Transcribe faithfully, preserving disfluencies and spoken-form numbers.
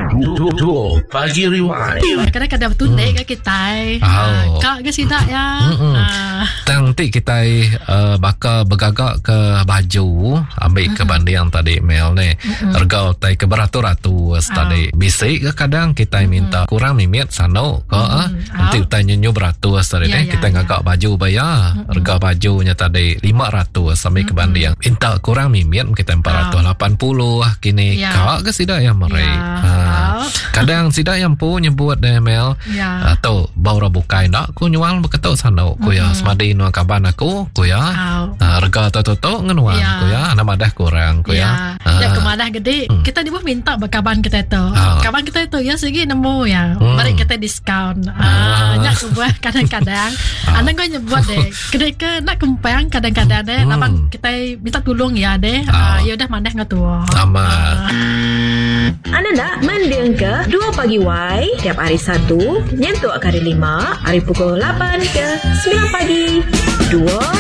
Dua Pagi Rewind. Kadang-kadang tunai ke kita. Oh. Kak ke sidak ya. Uh. Nanti kita uh, bakal bergagak ke baju. Ambil ke banding yang tadi Mel ni. Harga tai ke beratus-ratus tadi. Bisik ke kadang kita minta kurang mimit sano ke. Nanti kita nyenyu beratus tadi. Kita ngagak baju bayar. Harga bajunya tadi lima ratus sampai ke banding. Minta kurang mimit kita empat ratus lapan puluh kini. Kak ke sidak yang mereka. Ha. Kadang sidak yang pu nyebut deh Mel ya. Atau baru bukai nak ku nyual beketok sana ku ya semadi nu kaban aku ku ya harga toto ngenuang ku ya nama dah kurang ku ya ya kemadah gede kita di bawah minta bakaban kita itu kaban kita itu ya segi nemu ya mari kita diskaun banyak sebuah kadang-kadang anda kau nyebut deh gede ke nak kempang kadang-kadang deh nama kita minta tolong ya deh ya udah maneh ngatua sama. Anda nak mendeng ke dua Pagi Y tiap hari Sabtu, nyentuh hari lima, hari pukul lapan ke sembilan pagi. Dua